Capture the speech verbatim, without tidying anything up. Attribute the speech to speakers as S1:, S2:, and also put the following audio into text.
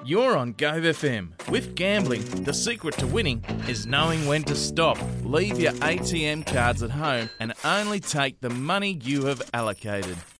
S1: You're on Go F M. With gambling, the secret to winning is knowing when to stop. Leave your A T M cards at home and only take the money you have allocated.